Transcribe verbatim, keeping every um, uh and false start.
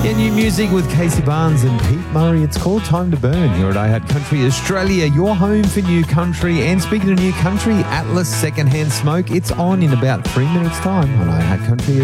Yeah, new music with Casey Barnes and Pete Murray. It's called Time to Burn here at iHeart Country Australia, your home for new country. And speaking of new country, Atlas Secondhand Smoke, it's on in about three minutes' time on iHeart Country